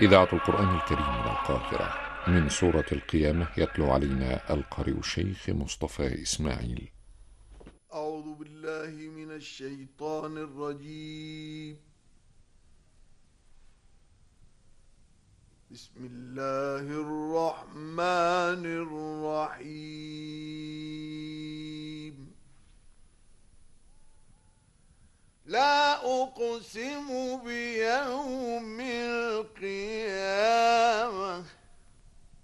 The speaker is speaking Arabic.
إذاعة القرآن الكريم من القاهرة، من سورة القيامة، يتلو علينا القارئ الشيخ مصطفى إسماعيل. أعوذ بالله من الشيطان الرجيم. بسم الله الرحمن الرحيم. لا أقسم بيوم